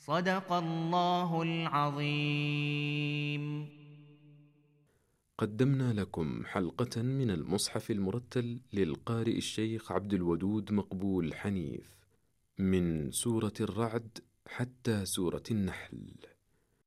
صدق الله العظيم. قدمنا لكم حلقة من المصحف المرتل للقارئ الشيخ عبد الودود مقبول حنيف، من سورة الرعد حتى سورة النحل.